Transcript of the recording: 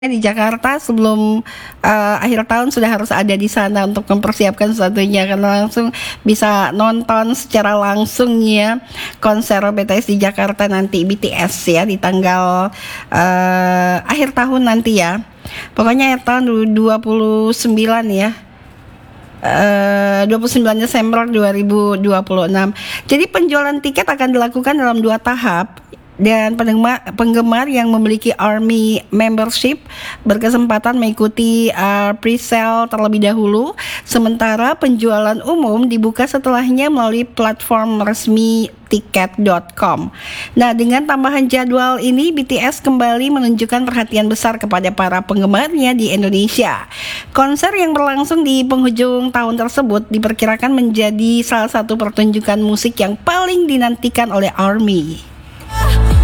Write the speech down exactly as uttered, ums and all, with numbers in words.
Di Jakarta sebelum uh, akhir tahun sudah harus ada di sana untuk mempersiapkan sesuatunya karena langsung bisa nonton secara langsung ya konser B T S di Jakarta nanti, B T S ya di tanggal uh, akhir tahun nanti ya. Pokoknya akhir tahun dua puluh sembilan ya. Uh, dua puluh sembilan Desember dua ribu dua puluh enam. Jadi penjualan tiket akan dilakukan dalam dua tahap. Dan penggemar, penggemar yang memiliki ARMY membership berkesempatan mengikuti uh, pre-sale terlebih dahulu, sementara penjualan umum dibuka setelahnya melalui platform resmi tiket dot com. Nah, dengan tambahan jadwal ini, B T S kembali menunjukkan perhatian besar kepada para penggemarnya di Indonesia. Konser yang berlangsung di penghujung tahun tersebut diperkirakan menjadi salah satu pertunjukan musik yang paling dinantikan oleh ARMY.